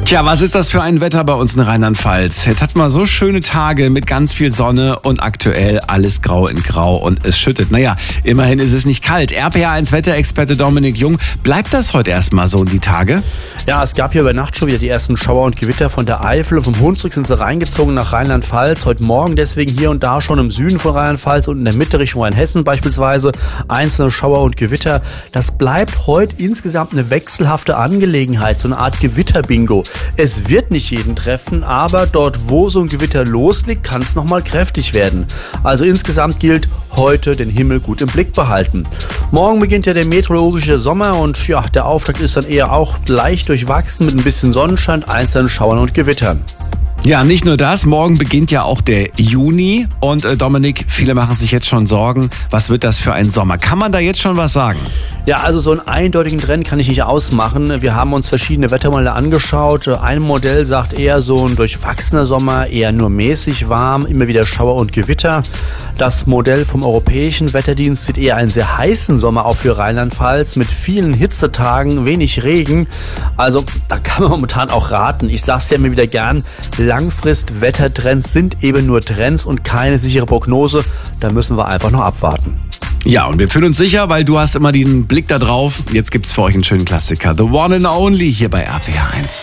Tja, was ist das für ein Wetter bei uns in Rheinland-Pfalz? Jetzt hat man so schöne Tage mit ganz viel Sonne und aktuell alles grau in grau und es schüttet. Naja, immerhin ist es nicht kalt. RPA1 Wetterexperte Dominik Jung, bleibt das heute erstmal so die Tage? Ja, es gab hier über Nacht schon wieder die ersten Schauer und Gewitter von der Eifel und vom Hunsrück sind sie reingezogen nach Rheinland-Pfalz. Heute Morgen deswegen hier und da schon im Süden von Rheinland-Pfalz und in der Mitte Richtung Rheinhessen beispielsweise einzelne Schauer und Gewitter. Das bleibt heute insgesamt eine wechselhafte Angelegenheit, so eine Art Gewitterbingo. Es wird nicht jeden treffen, aber dort, wo so ein Gewitter losliegt, kann es nochmal kräftig werden. Also insgesamt gilt, heute den Himmel gut im Blick behalten. Morgen beginnt ja der meteorologische Sommer und ja, der Auftakt ist dann eher auch leicht durchwachsen mit ein bisschen Sonnenschein, einzelnen Schauern und Gewittern. Ja, nicht nur das, morgen beginnt ja auch der Juni und Dominik, viele machen sich jetzt schon Sorgen, was wird das für ein Sommer? Kann man da jetzt schon was sagen? Ja, also so einen eindeutigen Trend kann ich nicht ausmachen. Wir haben uns verschiedene Wettermodelle angeschaut. Ein Modell sagt eher so ein durchwachsener Sommer, eher nur mäßig warm, immer wieder Schauer und Gewitter. Das Modell vom Europäischen Wetterdienst sieht eher einen sehr heißen Sommer auf für Rheinland-Pfalz mit vielen Hitzetagen, wenig Regen. Also da kann man momentan auch raten. Ich sage es ja immer wieder gern, Langfrist-Wettertrends sind eben nur Trends und keine sichere Prognose. Da müssen wir einfach noch abwarten. Ja, und wir fühlen uns sicher, weil du hast immer den Blick da drauf. Jetzt gibt's für euch einen schönen Klassiker. The One and Only hier bei RPA1.